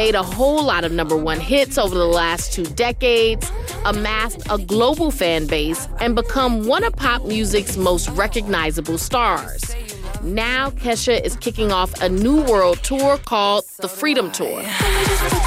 made a whole lot of #1 hits over the last 2 decades, amassed a global fan base, and become one of pop music's most recognizable stars. Now, Kesha is kicking off a new world tour called the Freedom Tour.